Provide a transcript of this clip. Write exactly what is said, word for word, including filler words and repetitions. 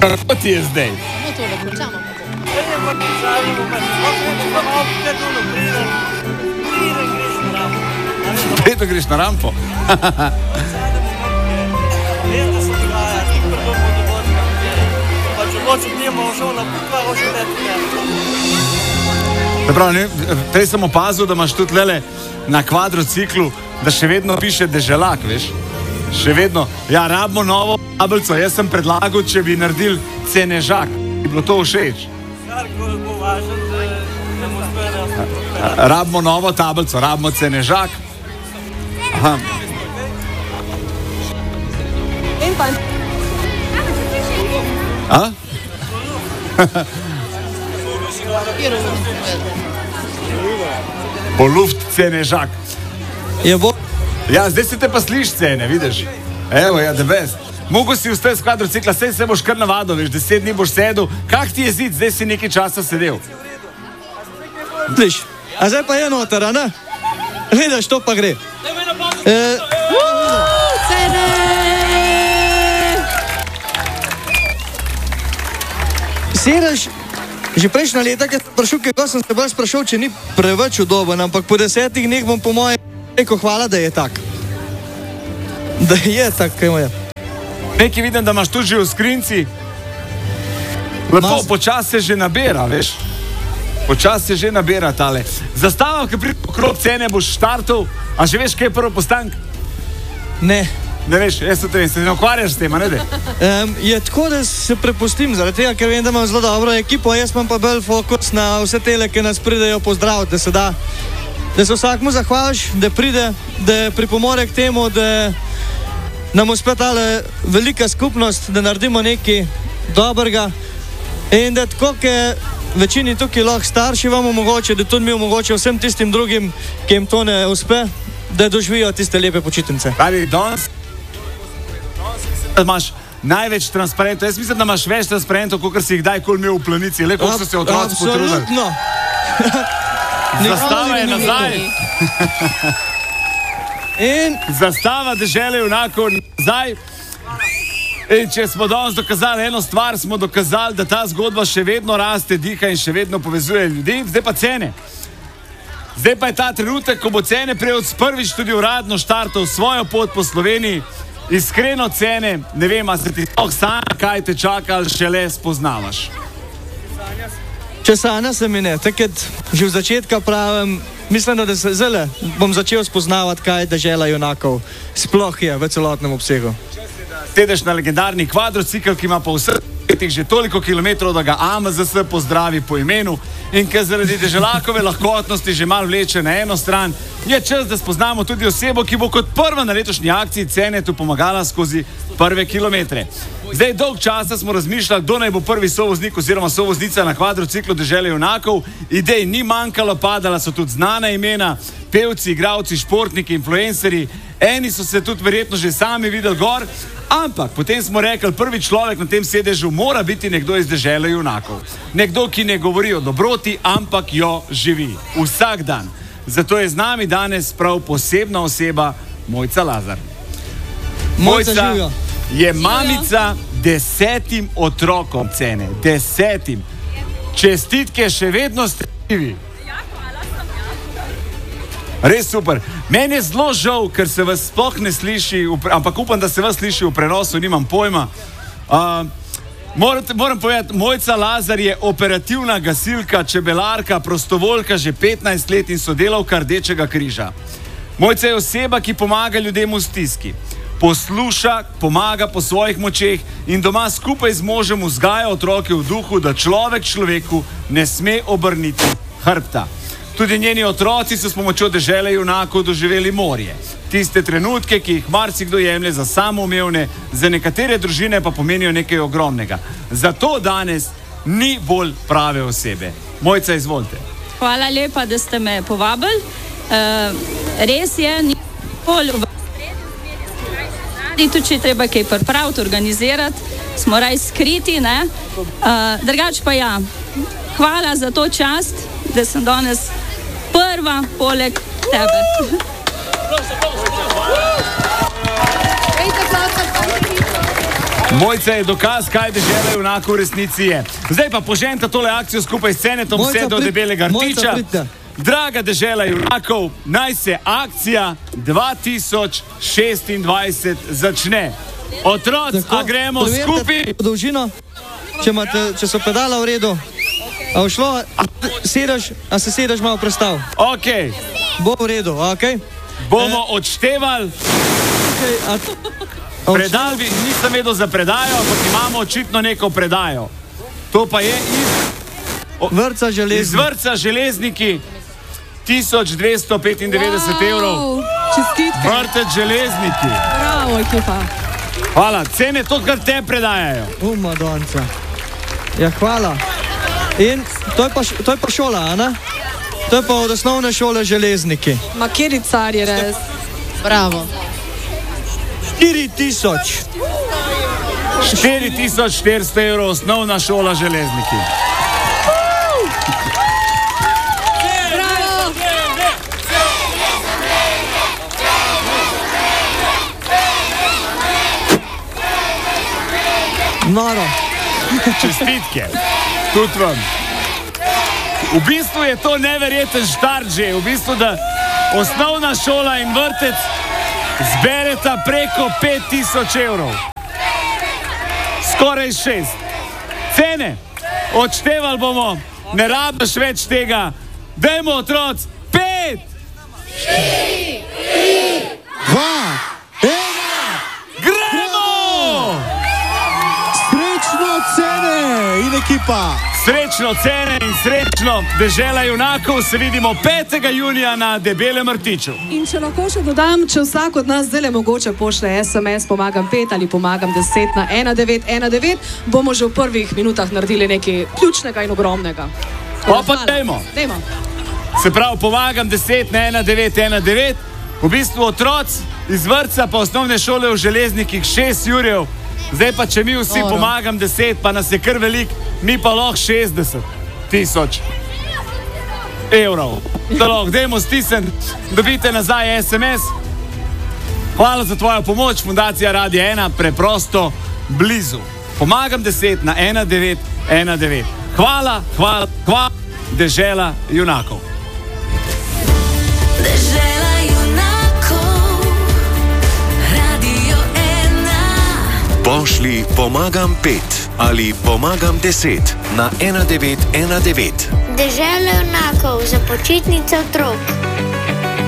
Kako ti je zdaj? No to, da končamo. Vedno greš na rampo. Prej sem opazil, da imaš tudi lele na kvadrociklu, da še vedno piše deželak, veš? Še vedno. Ja, rabimo novo tablico. Jaz sem predlagal, če bi naredil cenežak. Bi bilo to všeč? Rabimo novo tablico, rabimo cenežak. Aha. A? Po luft cenežak. Ja, zdaj se te pa sliš cene, vidiš? Evo, ja, the best. Mogo si vstaj s kvadrocikla, sej se boš kar navadil, veš, deset dni boš sedel. Kak ti je zid, zdaj si nekaj časa sedel? Sliš, a zdaj pa je noter, a ne? Vidiš, to pa gre. E, Cene! Sedeš, že prejšnja leta, ki sem sprašal, kako sem se bolj sprašal, če ni preveč udoben, ampak po desetih dneh bom po moje rekel hvala, da je tak. Da je tak, kaj je. Nekaj vidim, da imaš tudi že v skrinci. Lepo, počas se že nabira, veš. Počas se že nabira tale. Zastava, ki pride okrog cene, boš štartov, a že veš, kaj je prvo postank? Ne. Ne veš, jaz to vem, se ne ukvarjaš s tem, a ne de? Um, je tako, da se prepustim, zaradi tega, ker vem, da imam zelo dobro ekipo, jaz imam pa bolj fokus na vse tele, ki nas pridejo pozdraviti, da se da, da se vsakmu zahvališ, da pride, da pripomore k temu, da nam uspe tale velika skupnost, da naredimo nekaj dobrega in da tako, ki večini tukaj lahko starši vam omogoče, da tudi mi omogoče vsem tistim drugim, ki jim to ne uspe, da doživijo tiste lepe počitnice. Pravi, danes imaš največ transparentov. Jaz mislim, da imaš več transparentov, kot si jih dajkoli imel v Planici. Le, koliko so se otroci potrudili. Absolutno. Zastava je nazaj. In zastava dežele junakov nazaj. In če smo danes dokazali eno stvar, smo dokazali, da ta zgodba še vedno raste, diha in še vedno povezuje ljudi. Zdaj pa cene. Zdaj pa je ta trenutek, ko bo Cene Prevc prvič tudi uradno štartal svojo pot po Sloveniji. Iskreno Cene, ne vem, a se ti sploh sanja, kaj te čaka, ali šele spoznavaš. Če sanja se mi ne, takrat že v začetka pravim, mislim, da se zelo bom začel spoznavati, kaj dežela junakov sploh je v celotnem obsegu. Sedeš na legendarni kvadrocikl, ki ima pa vseh letih že toliko kilometrov, da ga A M Z S pozdravi po imenu in ker zaradi deželakove lahkotnosti že malo vleče na eno stran, je čas, da spoznamo tudi osebo, ki bo kot prva na letošnji akciji Cenetu pomagala skozi prve kilometre. Zdaj, dolg časa smo razmišljali, kdo naj bo prvi sovoznik oziroma sovoznica na kvadrociklu dežele junakov. Idej ni manjkalo, padala so tudi znana imena, pevci, igralci, športniki, influencerji. Eni so se tudi verjetno že sami videli gor, ampak potem smo rekli, prvi človek na tem sedežu mora biti nekdo iz dežele junakov. Nekdo, ki ne govori o dobroti, ampak jo živi vsak dan. Zato je z nami danes prav posebna oseba, Mojca Lazar. Mojca je mamica desetim otrokom Cene. Desetim. Čestitke, še vedno ste živi. Res super. Meni je zelo žal, ker se vas sploh ne sliši, ampak upam, da se vas sliši v prenosu, nimam pojma. Uh, moram, moram povedati, Mojca Lazar je operativna gasilka, čebelarka, prostovoljka že petnajst let in sodelavka Rdečega križa. Mojca je oseba, ki pomaga ljudem v stiski. Posluša, pomaga po svojih močeh in doma skupaj z možem vzgaja otroke v duhu, da človek človeku ne sme obrniti hrbta. Tudi njeni otroci so s pomočjo dežele junakov doživeli morje. Tiste trenutke, ki jih marsikdo jemlje za samoumevne, za nekatere družine pa pomenijo nekaj ogromnega. Zato danes ni bolj prave osebe. Mojca, izvolite. Hvala lepa, da ste me povabili. Uh, res je, ni bolj v tudi, če treba kaj pripraviti, organizirati, smo raj skriti, ne? Uh, drugač pa ja, hvala za to čast, da sem danes prva poleg tebe. Mojca je dokaz, kaj dežela junakov v resnici je. Zdaj pa poženta tole akcijo skupaj s Cenetom vse do debelega rtiča. Draga dežela junakov, naj se akcija dva tisoč šestindvajset začne. Otroci, a gremo skupaj? Dolžino, če, imate, če so pedala v redu. A všlo, a, sedaš, a se sedaš malo prestav? Ok. Bo v redu, ok? Bomo e, odštevali. Okay, a, a predal bi, nisem vedel za predajo, ampak imamo očitno neko predajo. To pa je iz... O, vrca železniki. Iz vrca železniki. tisoč dvesto petindevetdeset wow, evrov. Čestitke. Vrtec železniki. Bravo, ekipa. Hvala. Cene to, kar te predajajo. U, Madonca. Ja, hvala. In to je pa, to je pa šola, a ne? To je pa od osnovne šole železniki. Ma kjeri car je res. Bravo. štiri tisoč. štiri tisoč štiristo evrov osnovna šola železniki. Noro. Čestitke. Tudi vam. V bistvu je to neverjeten štart že. V bistvu, da osnovna šola in vrtec zbereta preko pet tisoč evrov. Skoraj šest. Cene. Odštevali bomo. Ne rabiš več tega. Dajmo, otroci. Pet. Štiri. Tri. Dva. Ena. Gremo! Srečno Cene in ekipa. Srečno Cene in srečno dežela junakov. Se vidimo petega junija na Debelem rtiču. In če lahko še dodam, če vsak od nas zdaj mogoče pošle es em es pomagam pet ali pomagam deset na ena devet ena devet, bomo že v prvih minutah naredili nekaj ključnega in ogromnega. Pa pa dajmo. Dajmo. Se pravi, pomagam deset na ena devet ena devet. V bistvu otroci iz vrtca pa osnovne šole v železnikih šest jurjev. Zdaj pa, če mi vsi Oro. pomagam deset, pa nas je kar velik, mi pa lahko šestdeset tisoč evrov. Da lahko, dajmo stisniti, dobite nazaj es em es. Hvala za tvojo pomoč, Fundacija Radio ena, preprosto blizu. Pomagam deset na ena devet ena devet. Hvala, hvala, hvala, dežela junakov. Dežela junakov, Radio ena. Pošli pomagam pet ali pomagam deset na ena devet ena devet. Dežela junakov za počitnice otrok.